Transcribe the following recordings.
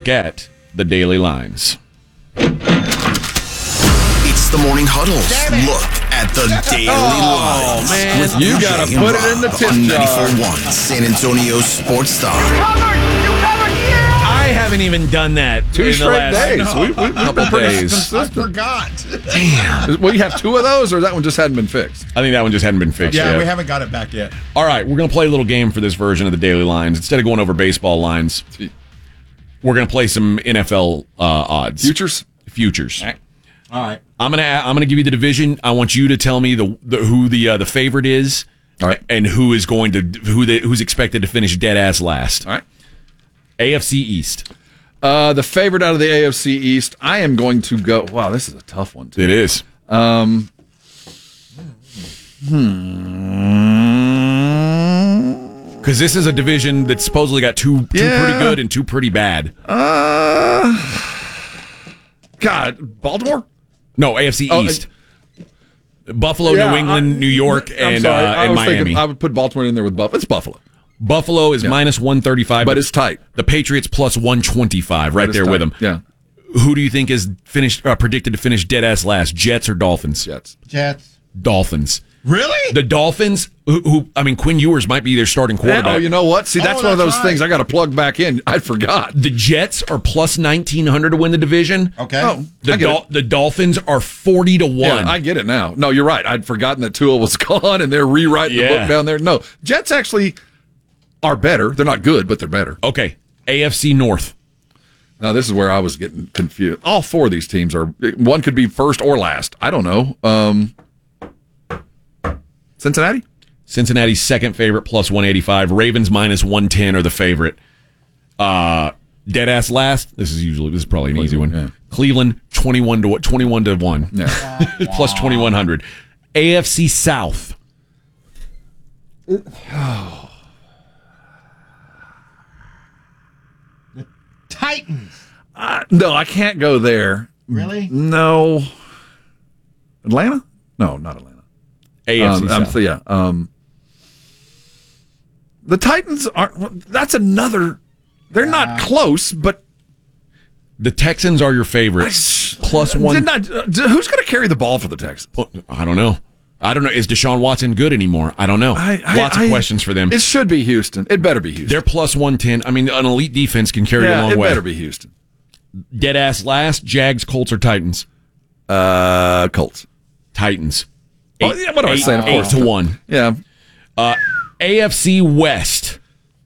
at the daily lines. It's the Morning Huddle's look at the daily lines. Man. With You BJ gotta and put it Rob in the tip on jar. 94.1 San Antonio Sports Star. I haven't even done that. Two in the straight last days. We've been couple pretty days. consistent. Forgot. Damn. Well, you have two of those, or that one just hadn't been fixed? I think that one just hadn't been fixed Yeah, yet. we haven't got it back yet. All right, we're going to play a little game for this version of the Daily Lines. Instead of going over baseball lines, we're going to play some NFL odds. Futures. All right. I'm gonna give you the division. I want you to tell me who the favorite is, All right. and who's expected to finish dead ass last. All right. AFC East. The favorite out of the AFC East, I am going to go. Wow, this is a tough one, too. It is. Because this is a division that supposedly got two pretty good and two pretty bad. God, Baltimore? No, AFC East. Buffalo, New England, New York, and Miami. I would put Baltimore in there with Buffalo. It's Buffalo. Buffalo is minus 135. But it's tight. The Patriots plus 125 right there with them. Yeah. Who do you think is predicted to finish dead ass last? Jets or Dolphins? Jets. Dolphins. Really? The Dolphins, Quinn Ewers might be their starting quarterback. Oh, you know what? See, that's one of those right. things I got to plug back in. I forgot. The Jets are plus 1,900 to win the division. Okay. Oh, I get it. The Dolphins are 40 to 1. Yeah, I get it now. No, you're right. I'd forgotten that Tua was gone and they're rewriting the book down there. No, Jets actually are better. They're not good, but they're better. Okay. AFC North. Now, this is where I was getting confused. All four of these teams are, one could be first or last. I don't know. Cincinnati? Cincinnati's second favorite plus 185. Ravens minus 110 are the favorite. Dead ass last. This is probably an easy one. Yeah. Cleveland 21 to 1. Yeah. Plus 2,100. AFC South. Titans. No, I can't go there. Really? No. Atlanta? No, not Atlanta. AFC South. The Titans aren't. That's another. They're not close, but The Texans are your favorite. Plus one. Who's going to carry the ball for the Texans? I don't know. Is Deshaun Watson good anymore? I don't know. Lots of questions for them. It should be Houston. It better be Houston. They're plus 110. I mean, an elite defense can carry a long way. It better be Houston. Dead ass last. Jags, Colts, or Titans? Colts. Titans. What am I saying? 8 to 1. Yeah. AFC West.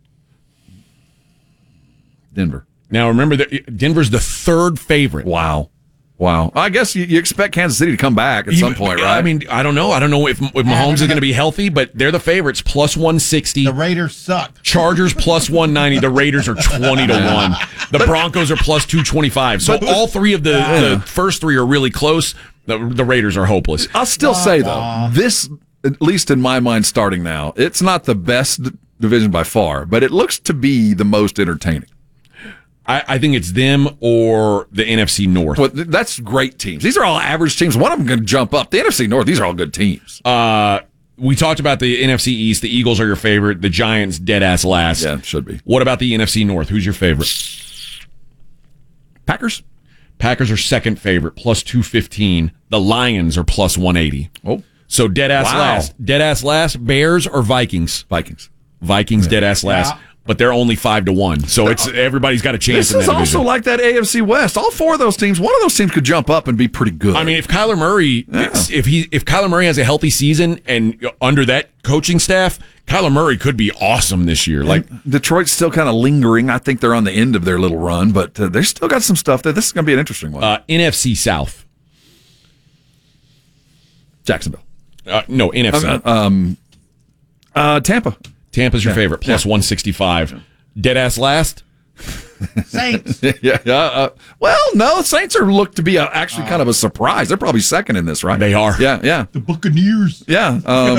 Denver. Now remember that Denver's the third favorite. Wow. I guess you expect Kansas City to come back at some point, right? I mean, I don't know. I don't know if Mahomes is going to be healthy, but they're the favorites. Plus 160. The Raiders suck. Chargers plus 190. The Raiders are 20 to 1. The Broncos are plus 225. So all three of the first three are really close. The Raiders are hopeless. I'll still say, though, this, at least in my mind starting now, it's not the best division by far, but it looks to be the most entertaining. I think it's them or the NFC North. Well, that's great teams. These are all average teams. One of them going to jump up. The NFC North, these are all good teams. We talked about the NFC East. The Eagles are your favorite. The Giants, dead ass last. Yeah, should be. What about the NFC North? Who's your favorite? Packers? Packers are second favorite, plus 215. The Lions are plus 180. Oh. So dead ass last. Dead ass last. Bears or Vikings? Vikings. Dead ass last. Yeah. But they're only 5 to 1. So it's everybody's got a chance This in that is division. also like that AFC West. All four of those teams, one of those teams could jump up and be pretty good. I mean, if Kyler Murray, if Kyler Murray has a healthy season and under that coaching staff, Kyler Murray could be awesome this year. Like Detroit's still kind of lingering. I think they're on the end of their little run, but they've still got some stuff there. This is going to be an interesting one. NFC South. Jacksonville. No, NFC. Tampa. Tampa's your favorite, plus 165. Dead ass last. Saints. Yeah. Well, no, Saints are looked to be actually kind of a surprise. They're probably second in this, right? They are. Yeah. The Buccaneers. Yeah.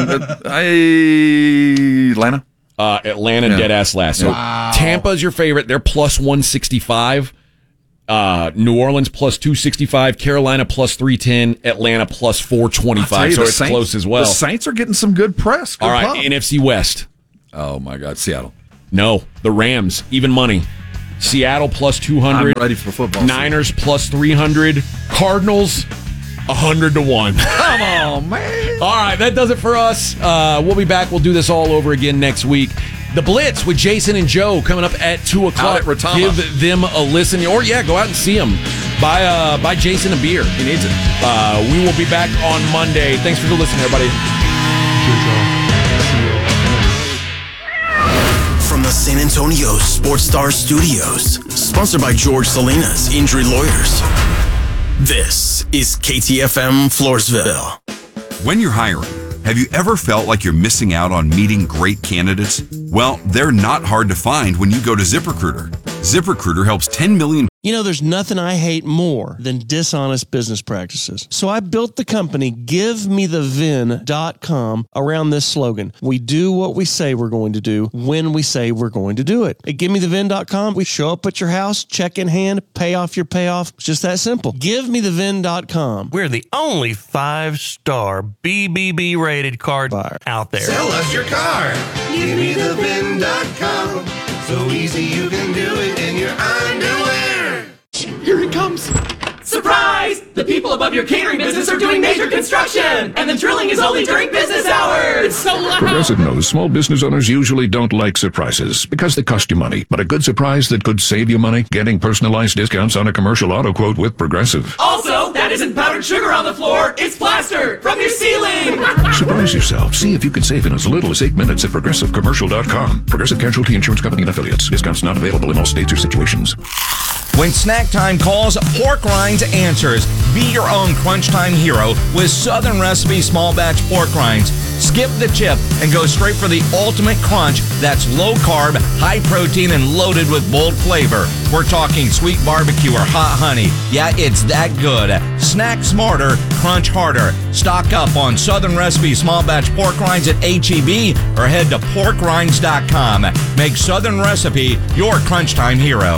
Atlanta. Atlanta dead ass last. So Tampa's your favorite. They're plus 165. New Orleans plus 265. Carolina plus 310. Atlanta plus 425. So it's close as well. The Saints are getting some good press. Good All right, pop. NFC West. Oh my God, Seattle. No, the Rams, even money. Seattle plus 200. I'm ready for football. Niners plus 300. Cardinals 100-1. Come on, man. All right, that does it for us. We'll be back. We'll do this all over again next week. The Blitz with Jason and Joe coming up at 2 o'clock. Out at Retama. Give them a listen. Or, go out and see them. Buy Jason a beer. He needs it. We will be back on Monday. Thanks for listening, everybody. From the San Antonio Sports Star Studios, sponsored by George Salinas Injury Lawyers. This is KTFM Floresville. When you're hiring, have you ever felt like you're missing out on meeting great candidates? Well, they're not hard to find when you go to ZipRecruiter. ZipRecruiter helps 10 million. You know, there's nothing I hate more than dishonest business practices. So I built the company GiveMeTheVin.com around this slogan. We do what we say we're going to do when we say we're going to do it. At GiveMeTheVin.com, we show up at your house, check in hand, pay off your payoff. It's just that simple. GiveMeTheVin.com. We're the only 5-star BBB rated card buyer out there. Sell us your car. GiveMeTheVin.com. So easy you can do it in your underwear. Here he comes. Surprise! The people above your catering business are doing major construction, and the drilling is only during business hours. It's so loud. Progressive knows small business owners usually don't like surprises because they cost you money. But a good surprise that could save you money? Getting personalized discounts on a commercial auto quote with Progressive. Also, that isn't powdered sugar on the floor. It's plaster from your ceiling. Surprise yourself. See if you can save in as little as 8 minutes at ProgressiveCommercial.com. Progressive Casualty Insurance Company and Affiliates. Discounts not available in all states or situations. When snack time calls, Pork Rinds answers. Be your own crunch time hero with Southern Recipe small batch pork rinds. Skip the chip and go straight for the ultimate crunch that's low carb, high protein, and loaded with bold flavor. We're talking sweet barbecue or hot honey. Yeah, it's that good. Snack smarter, crunch harder. Stock up on Southern Recipe small batch pork rinds at HEB or head to porkrinds.com. Make Southern Recipe your crunch time hero.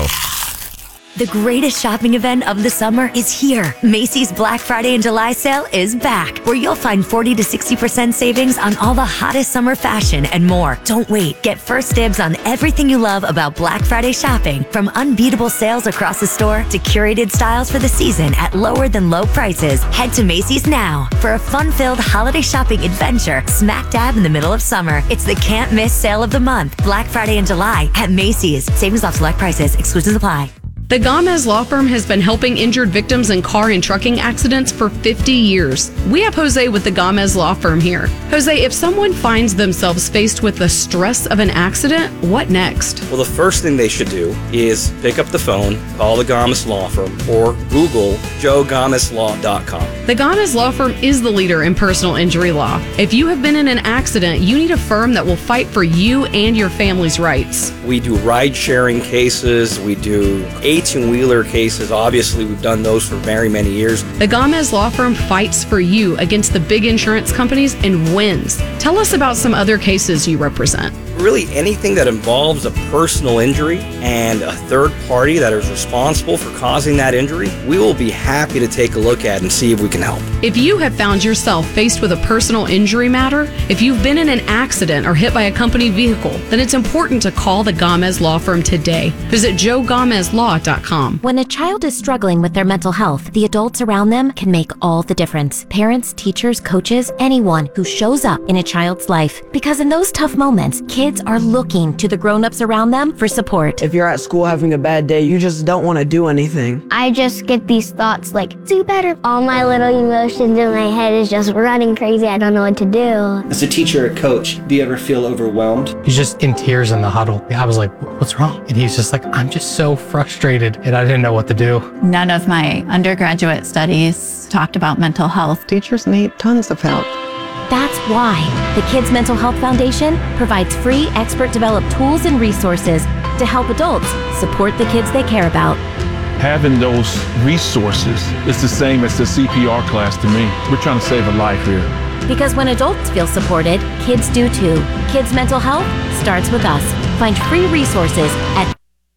The greatest shopping event of the summer is here. Macy's Black Friday and July sale is back, where you'll find 40 to 60% savings on all the hottest summer fashion and more. Don't wait. Get first dibs on everything you love about Black Friday shopping, from unbeatable sales across the store to curated styles for the season at lower than low prices. Head to Macy's now for a fun-filled holiday shopping adventure smack dab in the middle of summer. It's the can't miss sale of the month, Black Friday and July at Macy's. Savings off select prices. Exclusions apply. The Gomez Law Firm has been helping injured victims in car and trucking accidents for 50 years. We have Jose with the Gomez Law Firm here. Jose, if someone finds themselves faced with the stress of an accident, what next? Well, the first thing they should do is pick up the phone, call the Gomez Law Firm, or Google JoeGomezLaw.com. The Gomez Law Firm is the leader in personal injury law. If you have been in an accident, you need a firm that will fight for you and your family's rights. We do ride-sharing cases. We do 18-wheeler cases. Obviously, we've done those for very many years. The Gomez Law Firm fights for you against the big insurance companies and wins. Tell us about some other cases you represent. Really, anything that involves a personal injury and a third party that is responsible for causing that injury, we will be happy to take a look at and see if we can help. If you have found yourself faced with a personal injury matter, if you've been in an accident or hit by a company vehicle, then it's important to call the Gomez Law Firm today. Visit JoeGomezLaw.com. When a child is struggling with their mental health, the adults around them can make all the difference. Parents, teachers, coaches, anyone who shows up in a child's life. Because in those tough moments, kids are looking to the grown-ups around them for support. If you're at school having a bad day, you just don't want to do anything. I just get these thoughts like, do better. All my little emotions in my head is just running crazy. I don't know what to do. As a teacher or coach, do you ever feel overwhelmed? He's just in tears in the huddle. I was like, what's wrong? And he's just like, I'm just so frustrated, and I didn't know what to do. None of my undergraduate studies talked about mental health. Teachers need tons of help. That's why the Kids Mental Health Foundation provides free expert-developed tools and resources to help adults support the kids they care about. Having those resources is the same as the CPR class to me. We're trying to save a life here. Because when adults feel supported, kids do too. Kids Mental Health starts with us. Find free resources at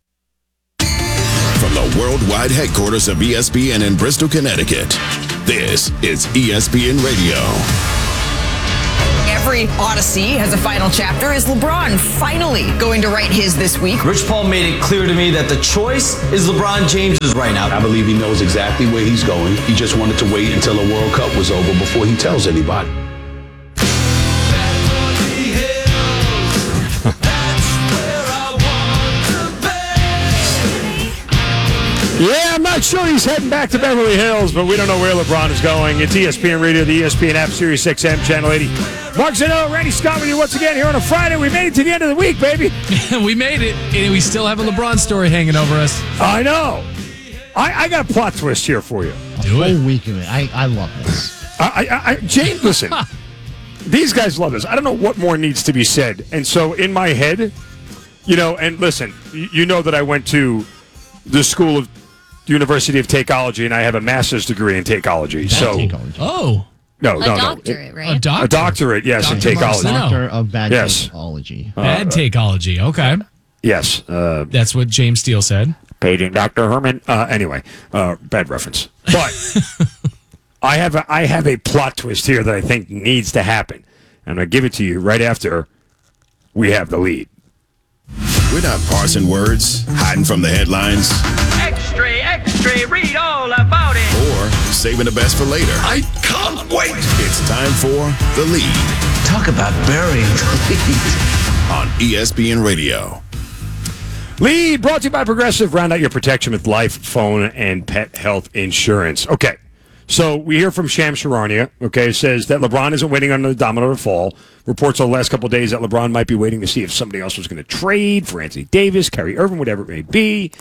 From the worldwide headquarters of ESPN in Bristol, Connecticut, this is ESPN Radio. Every Odyssey has a final chapter. Is LeBron finally going to write his this week? Rich Paul made it clear to me that the choice is LeBron James's right now. I believe he knows exactly where he's going. He just wanted to wait until the World Cup was over before he tells anybody. Yeah, I'm not sure he's heading back to Beverly Hills, but we don't know where LeBron is going. It's ESPN Radio, the ESPN app, Sirius XM, Channel 80. Mark Zanella, Randy Scott with you once again here on a Friday. We made it to the end of the week, baby. We made it, and we still have a LeBron story hanging over us. I know. I got a plot twist here for you. Do it. A whole week of it. I love this. Jane, listen. These guys love this. I don't know what more needs to be said. And so in my head, and listen, you know that I went to the School of University of Takeology, and I have a master's degree in Takeology. Oh. No. Doctorate, right? A A doctorate, yes, in Takeology. Doctor of bad Yes. Takeology. Bad Takeology, okay. Yes. That's what James Steele said. Paging Dr. Herman. Anyway, bad reference. But I have a plot twist here that I think needs to happen. And I'll give it to you right after we have the lead. We're not parsing words, hiding from the headlines, Extra, read all about it. or saving the best for later. I can't wait. It's time for The Lead Talk about burying the lead. on ESPN Radio. Lead brought to you by Progressive. Round out your protection with life, phone, and pet health insurance. Okay, so we hear from Shams Charania. Okay, it says that LeBron isn't waiting on the domino to fall. Reports over the last couple of days that LeBron might be waiting to see if somebody else was going to trade for Anthony Davis, Kyrie Irving, whatever it may be.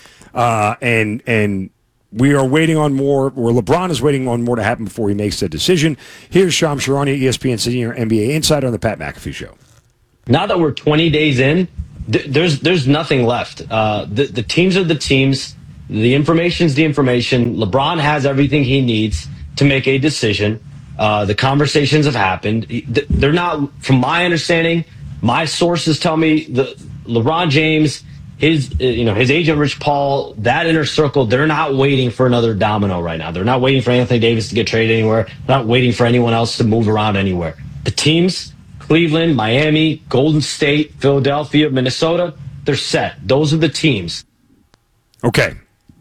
And we are waiting on more, or LeBron is waiting on more to happen before he makes a decision. Here's Shams Charania, ESPN senior NBA insider on the Pat McAfee Show. Now that we're 20 days in, there's nothing left. The teams are the teams. The information's the information. LeBron has everything he needs to make a decision. The conversations have happened. They're not, from my understanding, my sources tell me that LeBron James, his agent Rich Paul, that inner circle, they're not waiting for another domino right now. They're not waiting for Anthony Davis to get traded anywhere. They're not waiting for anyone else to move around anywhere. The teams, Cleveland, Miami, Golden State, Philadelphia, Minnesota, they're set. Those are the teams. Okay.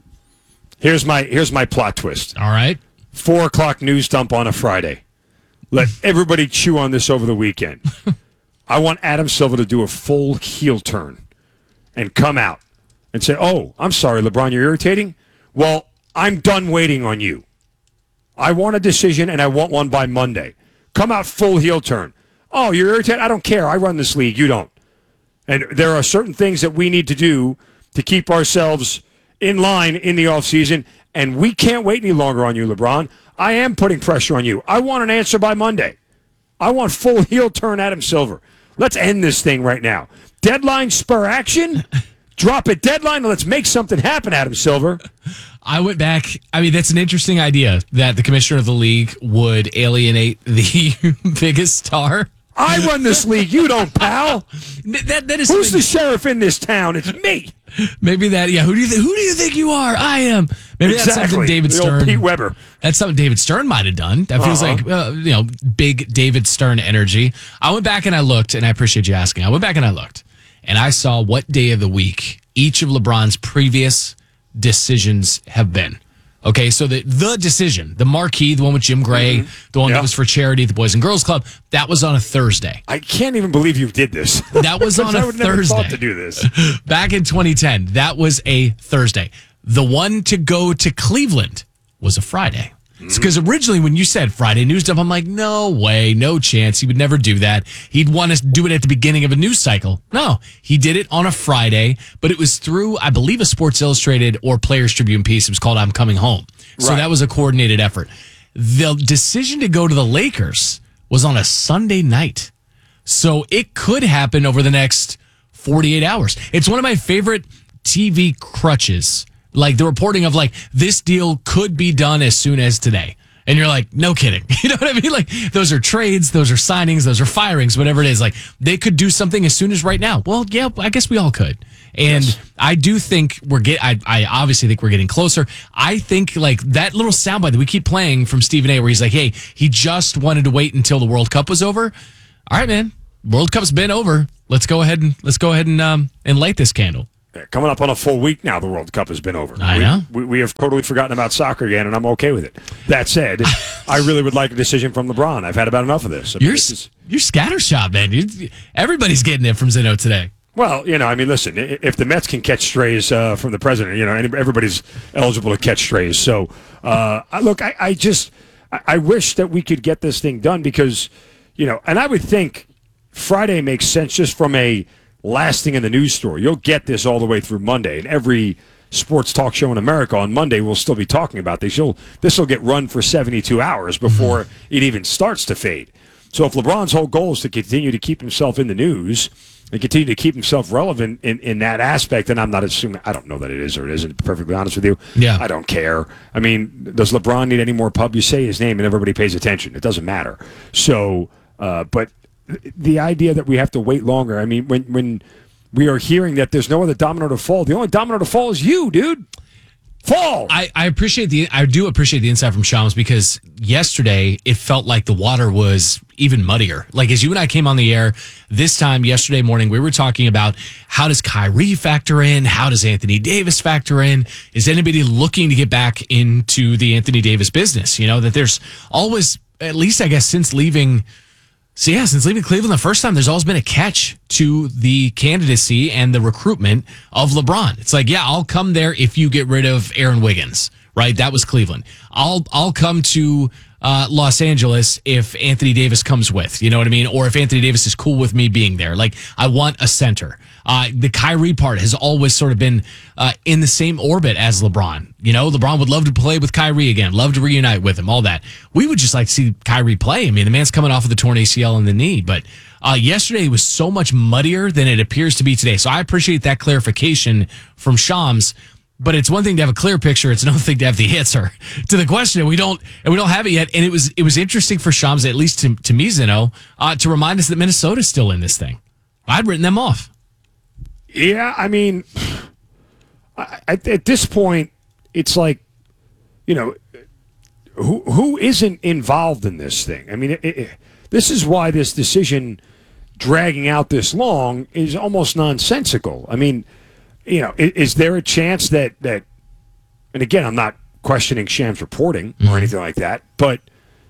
Here's my plot twist. All right. 4:00 news dump on a Friday. Let everybody chew on this over the weekend. I want Adam Silver to do a full heel turn and come out and say, "Oh, I'm sorry, LeBron, you're irritating. Well, I'm done waiting on you. I want a decision, and I want one by Monday. Come out full heel turn. Oh, you're irritated? I don't care. I run this league. You don't. And there are certain things that we need to do to keep ourselves in line in the offseason, and we can't wait any longer on you, LeBron. I am putting pressure on you. I want an answer by Monday. I want full heel turn Adam Silver. Let's end this thing right now. Deadline spur action. Drop it deadline and let's make something happen, Adam Silver." I went back. I mean, that's an interesting idea that the commissioner of the league would alienate the biggest star. I run this league. You don't, pal. That is Who's the sheriff in this town? It's me. Maybe that. Yeah. Who do you think you are? I am. Maybe that's something David The old Stern. Pete Weber. That's something David Stern might have done. That feels like big David Stern energy. I went back and I looked, and I appreciate you asking. I went back and I looked, and I saw what day of the week each of LeBron's previous decisions have been. Okay, so the decision, the marquee, the one with Jim Gray, the one that was for charity, the Boys and Girls Club, that was on a Thursday. I can't even believe you did this. That was on a I would never Thursday. thought to do this. Back in 2010, that was a Thursday. The one to go to Cleveland was a Friday. Because originally when you said Friday news dump, I'm like, no way, no chance. He would never do that. He'd want us to do it at the beginning of a news cycle. No, he did it on a Friday, but it was through, I believe, a Sports Illustrated or Players Tribune piece. It was called I'm Coming Home. So that was a coordinated effort. The decision to go to the Lakers was on a Sunday night. So it could happen over the next 48 hours. It's one of my favorite TV crutches. Like the reporting of like this deal could be done as soon as today. And you're like, no kidding. You know what I mean? Like those are trades, those are signings, those are firings, whatever it is. Like they could do something as soon as right now. Well, yeah, I guess we all could. And I do think I obviously think we're getting closer. I think like that little soundbite that we keep playing from Stephen A where he's like, hey, he just wanted to wait until the World Cup was over. All right, man. World Cup's been over. Let's go ahead and light this candle. Coming up on a full week now, the World Cup has been over. I know. We have totally forgotten about soccer again, and I'm okay with it. That said, I really would like a decision from LeBron. I've had about enough of this. You're scattershot, man. Everybody's getting it from Zeno today. Well, listen, if the Mets can catch strays from the president, everybody's eligible to catch strays. So, look, I wish that we could get this thing done because, and I would think Friday makes sense just from a lasting in the news story. You'll get this all the way through Monday, and every sports talk show in America on Monday will still be talking about this. This will get run for 72 hours before it even starts to fade. So if LeBron's whole goal is to continue to keep himself in the news and continue to keep himself relevant in that aspect, and I'm not assuming, I don't know that it is or it isn't, to be perfectly honest with you. Yeah. I don't care. I mean, does LeBron need any more pub? You say his name and everybody pays attention. It doesn't matter. So, but the idea that we have to wait longer, I mean, when we are hearing that there's no other domino to fall, the only domino to fall is you, dude. Fall. I do appreciate the insight from Shams because yesterday it felt like the water was even muddier. Like as you and I came on the air this time yesterday morning, we were talking about how does Kyrie factor in? How does Anthony Davis factor in? Is anybody looking to get back into the Anthony Davis business? That there's always, at least I guess since leaving Cleveland the first time, there's always been a catch to the candidacy and the recruitment of LeBron. It's like, yeah, I'll come there if you get rid of Aaron Wiggins, right? That was Cleveland. I'll come to Los Angeles if Anthony Davis comes with, you know what I mean? Or if Anthony Davis is cool with me being there. Like, I want a center. The Kyrie part has always sort of been in the same orbit as LeBron. LeBron would love to play with Kyrie again, love to reunite with him, all that. We would just like to see Kyrie play. I mean, the man's coming off of the torn ACL in the knee, but yesterday was so much muddier than it appears to be today. So I appreciate that clarification from Shams. But it's one thing to have a clear picture; it's another thing to have the answer to the question. And we don't have it yet. And it was interesting for Shams, at least to me, Zeno, to remind us that Minnesota's still in this thing. I'd written them off. Yeah, I mean, at this point, it's like, who isn't involved in this thing? I mean, this is why this decision dragging out this long is almost nonsensical. I mean, is there a chance that, and again, I'm not questioning Shams' reporting or anything like that, but,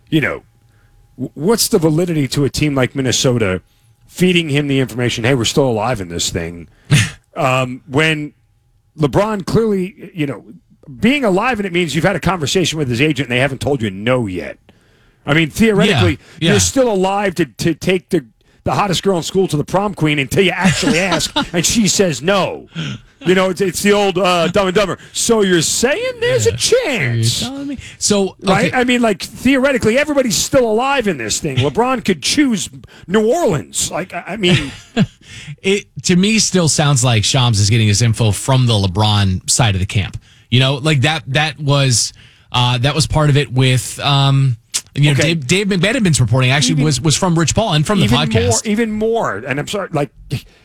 what's the validity to a team like Minnesota feeding him the information, hey, we're still alive in this thing, when LeBron clearly, being alive in it means you've had a conversation with his agent and they haven't told you no yet. I mean, theoretically, you're still alive to take the hottest girl in school to the prom queen until you actually ask, and she says no. It's the old Dumb and Dumber. So you're saying there's a chance? So you're telling me? So, okay. Right? I mean, like, theoretically, everybody's still alive in this thing. LeBron could choose New Orleans. Like, I mean... It, to me, still sounds like Shams is getting his info from the LeBron side of the camp. Like that was part of it with... okay. Dave McMenamin's reporting actually was from Rich Paul and from the podcast. Even more. And I'm sorry, like,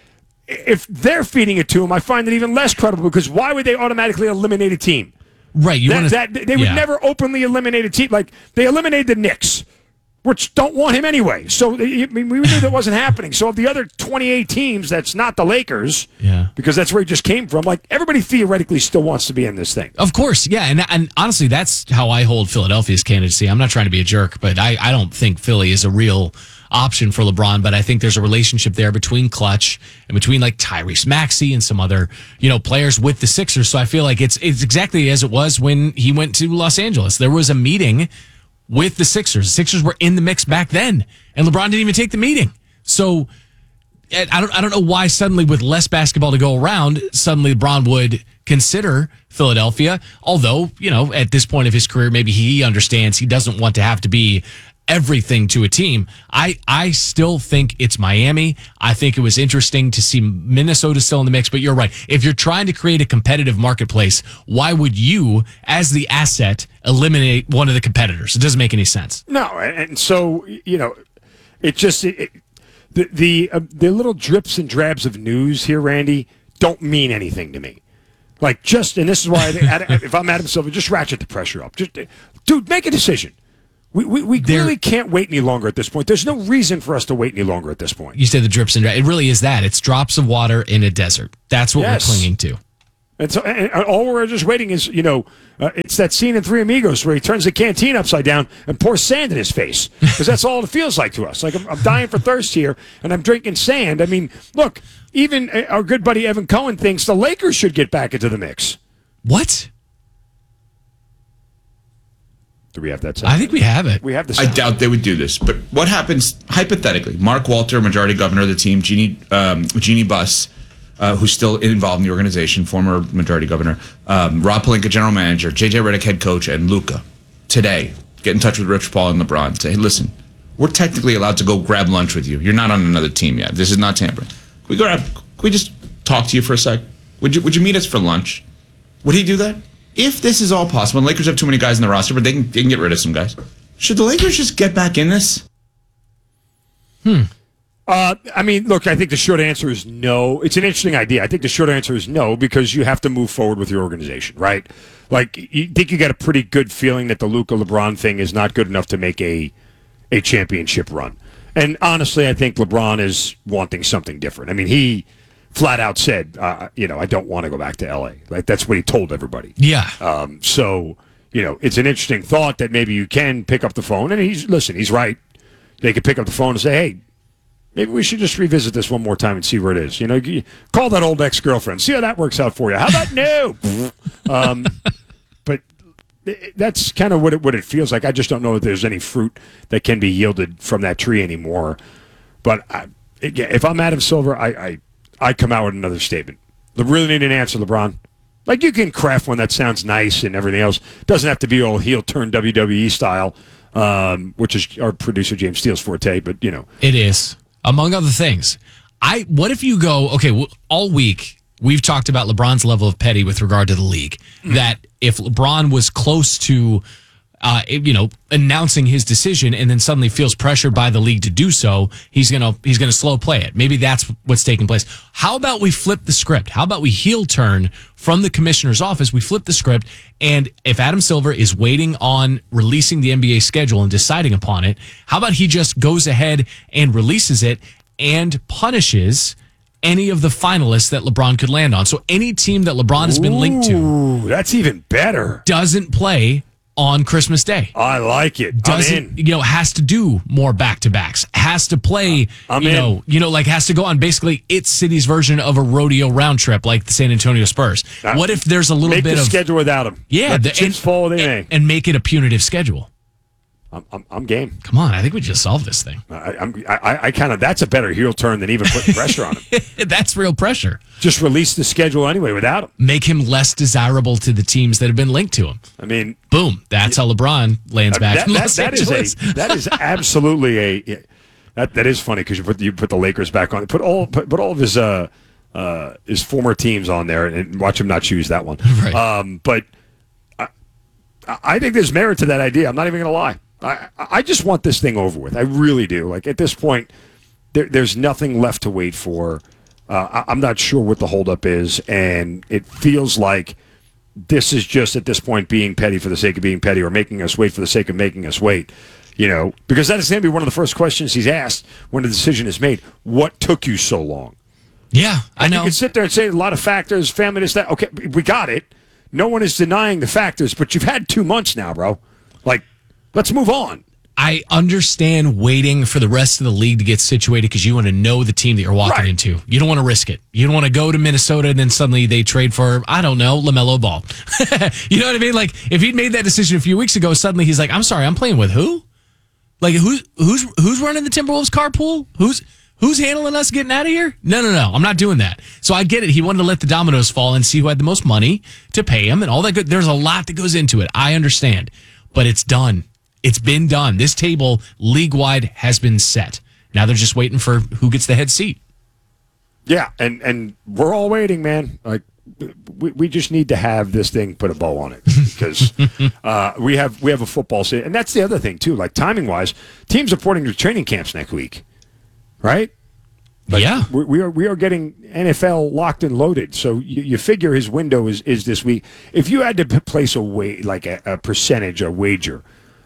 if they're feeding it to him, I find it even less credible because why would they automatically eliminate a team? Right. They would never openly eliminate a team. Like, they eliminated the Knicks, which don't want him anyway. So, I mean, we knew that wasn't happening. So, of the other 28 teams, that's not the Lakers, because that's where he just came from. Like, everybody theoretically still wants to be in this thing. Of course, yeah. And honestly, that's how I hold Philadelphia's candidacy. I'm not trying to be a jerk, but I don't think Philly is a real option for LeBron, but I think there's a relationship there between Clutch and between like Tyrese Maxey and some other, players with the Sixers. So I feel like it's exactly as it was when he went to Los Angeles. There was a meeting with the Sixers. The Sixers were in the mix back then, and LeBron didn't even take the meeting. So I don't know why suddenly with less basketball to go around, suddenly LeBron would consider Philadelphia. Although, at this point of his career, maybe he understands he doesn't want to have to be everything to a team. I still think it's Miami. I think it was interesting to see Minnesota still in the mix, but you're right. If you're trying to create a competitive marketplace, why would you, as the asset, eliminate one of the competitors? It doesn't make any sense. No, and so, it just... The little drips and drabs of news here, Randy, don't mean anything to me. Like, and this is why, if I'm Adam Silver, just ratchet the pressure up. Dude, make a decision. We really can't wait any longer at this point. There's no reason for us to wait any longer at this point. You said the drips and it really is that. It's drops of water in a desert. That's what we're clinging to. And so, and all we're just waiting is, it's that scene in Three Amigos where he turns the canteen upside down and pours sand in his face. Because that's all it feels like to us. Like, I'm dying for thirst here, and I'm drinking sand. I mean, look, even our good buddy Evan Cohen thinks the Lakers should get back into the mix. What? Do we have that sound? I think we have it. We have the sound. I doubt they would do this. But what happens, hypothetically, Mark Walter, majority governor of the team, Jeannie Buss, who's still involved in the organization, former majority governor, Rob Pelinka, general manager, JJ Redick, head coach, and Luka, today, get in touch with Rich Paul and LeBron. Say, hey, listen, we're technically allowed to go grab lunch with you. You're not on another team yet. This is not tampering. Can we just talk to you for a sec? Would you meet us for lunch? Would he do that? If this is all possible, and Lakers have too many guys in the roster, but they can get rid of some guys. Should the Lakers just get back in this? I mean, look, I think the short answer is no. It's an interesting idea. I think the short answer is no, because you have to move forward with your organization, right? Like, you think you got a pretty good feeling that the Luka LeBron thing is not good enough to make a championship run. And honestly, I think LeBron is wanting something different. I mean, he flat out said, I don't want to go back to L.A. Like, that's what he told everybody. Yeah. So, it's an interesting thought that maybe you can pick up the phone. And he's right. They could pick up the phone and say, hey, maybe we should just revisit this one more time and see where it is. Call that old ex-girlfriend. See how that works out for you. How about no? But that's kind of what it feels like. I just don't know if there's any fruit that can be yielded from that tree anymore. But if I'm Adam Silver, I come out with another statement. They really need an answer, LeBron. Like, you can craft one that sounds nice and everything else. Doesn't have to be all heel turn WWE style, which is our producer James Steele's forte. But it is, among other things. What if you go, okay, all week we've talked about LeBron's level of petty with regard to the league. That if LeBron was close to announcing his decision and then suddenly feels pressured by the league to do so, he's gonna slow play it. Maybe that's what's taking place. How about we flip the script? How about we heel turn from the commissioner's office? We flip the script, and if Adam Silver is waiting on releasing the NBA schedule and deciding upon it, how about he just goes ahead and releases it and punishes any of the finalists that LeBron could land on? So any team that LeBron has been linked to, that's even better, doesn't play on Christmas Day. I like it. Has to do more back-to-backs. Has to play, has to go on basically its city's version of a rodeo round trip like the San Antonio Spurs. What if there's a little bit of schedule without him? Yeah, let the chips fall where they may, and make it a punitive schedule. I'm game. Come on, I think we just solved this thing. That's a better heel turn than even putting pressure on him. That's real pressure. Just release the schedule anyway without him. Make him less desirable to the teams that have been linked to him. I mean, boom. That's how LeBron lands back in Los Angeles. That is absolutely that is funny, because you put the Lakers back on. Put all of his former teams on there and watch him not choose that one. Right. But I think there's merit to that idea. I'm not even going to lie. I just want this thing over with. I really do. Like, at this point, there's nothing left to wait for. I'm not sure what the holdup is, and it feels like this is just, at this point, being petty for the sake of being petty, or making us wait for the sake of making us wait. Because that is going to be one of the first questions he's asked when the decision is made. What took you so long? Yeah, I know. You can sit there and say a lot of factors, family, this, that. Okay, we got it. No one is denying the factors, but you've had 2 months now, bro. Like, let's move on. I understand waiting for the rest of the league to get situated because you want to know the team that you're walking into. You don't want to risk it. You don't want to go to Minnesota and then suddenly they trade for, I don't know, LaMelo Ball. You know what I mean? Like, if he'd made that decision a few weeks ago, suddenly he's like, I'm sorry, I'm playing with who? Like, who's running the Timberwolves carpool? Who's handling us getting out of here? No. I'm not doing that. So I get it. He wanted to let the dominoes fall and see who had the most money to pay him and all that good. There's a lot that goes into it. I understand. But it's done. It's been done. This table, league-wide, has been set. Now they're just waiting for who gets the head seat. Yeah, and we're all waiting, man. Like, we just need to have this thing put a bow on it, because we have a football season. And that's the other thing, too. Like, timing-wise, teams are reporting to training camps next week. Right? Like, yeah. We are getting NFL locked and loaded. So you figure his window is this week. If you had to place a percentage, a wager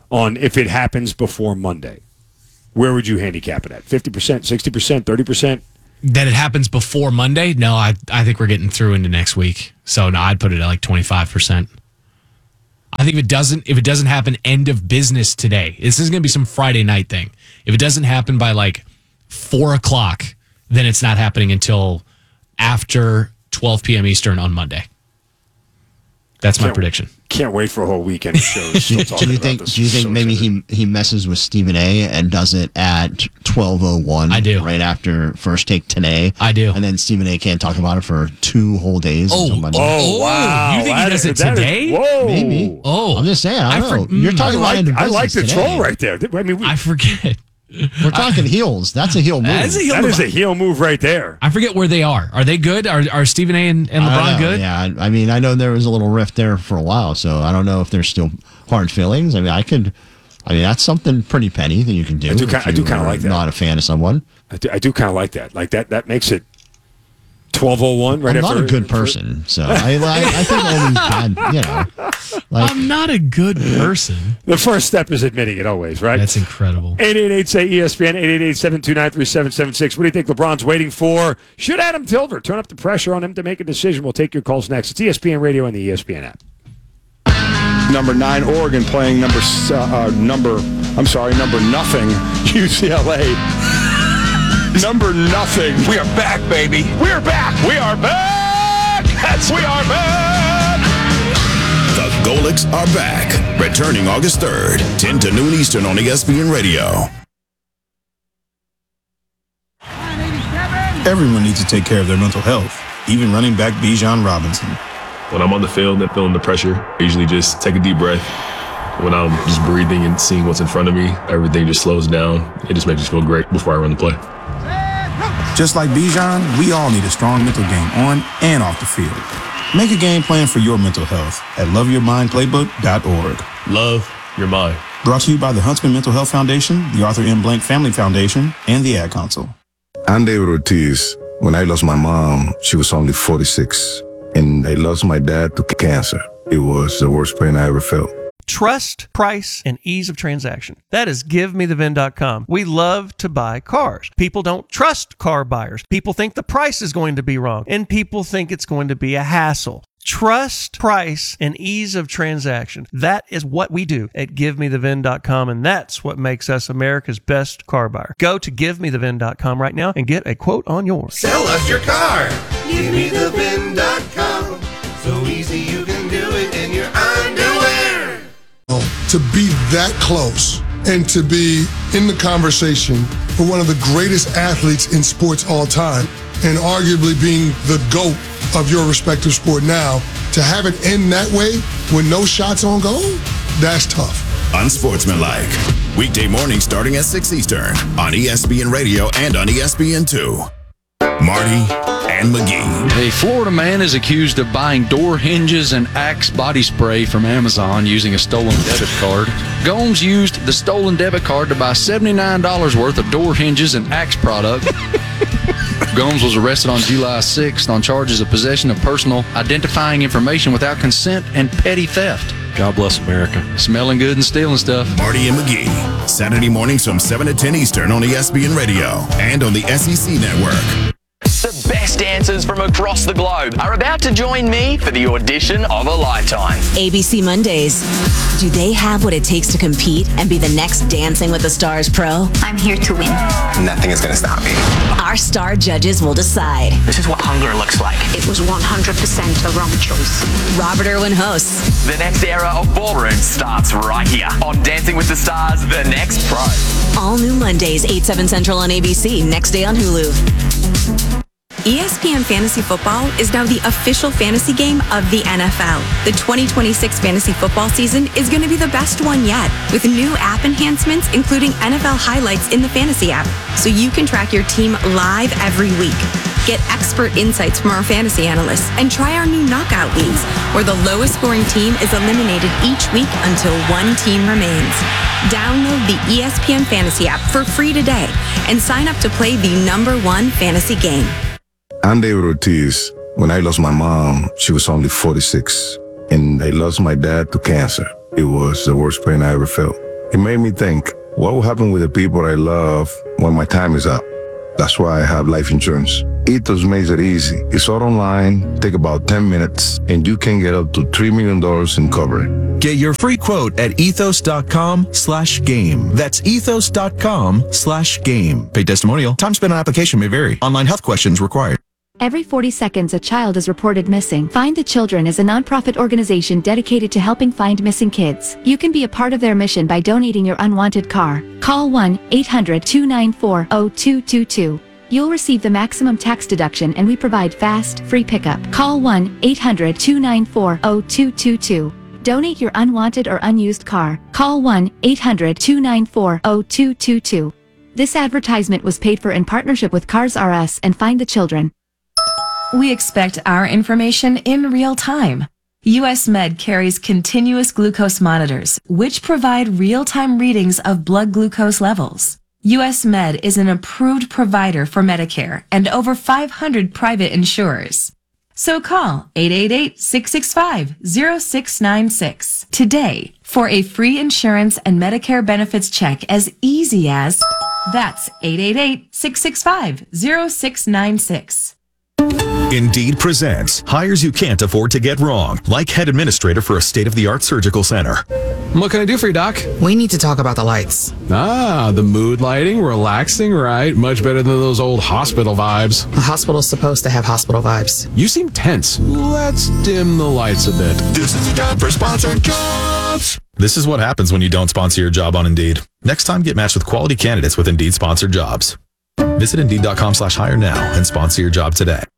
on if it happens before Monday, where would you handicap it at? 50%, 60%, 30%? That it happens before Monday? No, I think we're getting through into next week. So no, I'd put it at like 25%. I think if it doesn't happen end of business today, this is going to be some Friday night thing. If it doesn't happen by like 4:00, then it's not happening until after 12 p.m. Eastern on Monday. That's my prediction. Can't wait for a whole weekend of shows. Do you think maybe he messes with Stephen A. and does it at 12:01? I do. Right after First Take today. I do. And then Stephen A. can't talk about it for 2 whole days. Until Monday. Wow. You think he does it today? Whoa. Maybe. Oh. I'm just saying. I don't know. You're talking I like the today. troll right there. I mean, I forget. We're talking heels. That's a heel move. That is a heel That move. is a heel move right there. I forget where they are. Are they good? Are Stephen A. and LeBron good? Yeah, I mean, I know there was a little rift there for a while, so I don't know if there's still hard feelings. I mean, that's something pretty petty that you can do. I do kind of like that. Not a fan of someone. I do kind of like that. Like that makes it 12:01 right I'm after. not a good person, so I think all these bad, you know. Like, I'm not a good person. The first step is admitting it always, right? That's incredible. 888-SAY-ESPN, 888-729-3776. What do you think LeBron's waiting for? Should Adam Silver turn up the pressure on him to make a decision? We'll take your calls next. It's ESPN Radio and the ESPN app. Number 9, Oregon playing number nothing, UCLA. Number nothing. We are back, baby. We are back. We are back. We are back. The Golics are back. Returning August 3rd, 10 to noon Eastern on ESPN Radio. Everyone needs to take care of their mental health, even running back Bijan Robinson. When I'm on the field and feeling the pressure, I usually just take a deep breath. When I'm just breathing and seeing what's in front of me, everything just slows down. It just makes me feel great before I run the play. Just like Bijan, we all need a strong mental game on and off the field. Make a game plan for your mental health at loveyourmindplaybook.org. Love your mind. Brought to you by the Huntsman Mental Health Foundation, the Arthur M. Blank Family Foundation, and the Ad Council. I'm David Ortiz. When I lost my mom, she was only 46. And I lost my dad to cancer. It was the worst pain I ever felt. Trust, price, and ease of transaction. That is GiveMeTheVin.com. We love to buy cars. People don't trust car buyers. People think the price is going to be wrong, and people think it's going to be a hassle. Trust, price, and ease of transaction. That is what we do at GiveMeTheVin.com, and that's what makes us America's best car buyer. Go to GiveMeTheVin.com right now and get a quote on yours. Sell us your car. GiveMeTheVin.com. So easy you can do it in your underwear. To be that close and to be in the conversation for one of the greatest athletes in sports all time and arguably being the GOAT of your respective sport now, to have it end that way with no shots on goal, that's tough. Unsportsmanlike. Weekday morning starting at 6 Eastern on ESPN Radio and on ESPN2. Marty and McGee. A Florida man is accused of buying door hinges and Axe body spray from Amazon using a stolen debit card. Gomes used the stolen debit card to buy $79 worth of door hinges and Axe product. Gomes was arrested on July 6th on charges of possession of personal identifying information without consent and petty theft. God bless America. Smelling good and stealing stuff. Marty and McGee. Saturday mornings from 7 to 10 Eastern on ESPN Radio and on the SEC Network. The best dancers from across the globe are about to join me for the audition of a lifetime. ABC Mondays. Do they have what it takes to compete and be the next Dancing with the Stars pro? I'm here to win. Nothing is going to stop me. Our star judges will decide. This is what hunger looks like. It was 100% a wrong choice. Robert Irwin hosts. The next era of ballroom starts right here on Dancing with the Stars, The Next Pro. All new Mondays, 8/7 Central on ABC. Next day on Hulu. ESPN Fantasy Football is now the official fantasy game of the NFL. The 2026 fantasy football season is going to be the best one yet, with new app enhancements including NFL highlights in the fantasy app, so you can track your team live every week. Get expert insights from our fantasy analysts and try our new knockout leagues, where the lowest scoring team is eliminated each week until one team remains. Download the ESPN Fantasy app for free today and sign up to play the #1 fantasy game. I'm David Ortiz. When I lost my mom, she was only 46. And I lost my dad to cancer. It was the worst pain I ever felt. It made me think, what will happen with the people I love when my time is up? That's why I have life insurance. Ethos makes it easy. It's all online, take about 10 minutes, and you can get up to $3 million in coverage. Get your free quote at ethos.com/game. That's ethos.com/game. Paid testimonial. Time spent on application may vary. Online health questions required. Every 40 seconds, a child is reported missing. Find the Children is a nonprofit organization dedicated to helping find missing kids. You can be a part of their mission by donating your unwanted car. Call 1-800-294-0222. You'll receive the maximum tax deduction, and we provide fast, free pickup. Call 1-800-294-0222. Donate your unwanted or unused car. Call 1-800-294-0222. This advertisement was paid for in partnership with Cars R Us and Find the Children. We expect our information in real time. US Med carries continuous glucose monitors, which provide real-time readings of blood glucose levels. US Med is an approved provider for Medicare and over 500 private insurers. So call 888-665-0696 today for a free insurance and Medicare benefits check as easy as, that's 888-665-0696. Indeed presents hires you can't afford to get wrong, like head administrator for a state-of-the-art surgical center. What can I do for you, Doc? We need to talk about the lights. Ah, the mood lighting, relaxing, right? Much better than those old hospital vibes. A hospital's supposed to have hospital vibes. You seem tense. Let's dim the lights a bit. This is the time for sponsored jobs. This is what happens when you don't sponsor your job on Indeed. Next time, get matched with quality candidates with Indeed sponsored jobs. Visit Indeed.com/hire now and sponsor your job today.